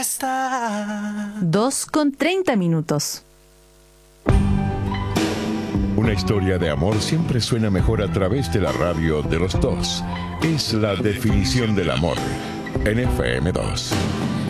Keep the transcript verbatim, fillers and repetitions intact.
Dos con treinta minutos. Una historia de amor siempre suena mejor a través de la radio de los dos. Es la definición del amor en F M dos.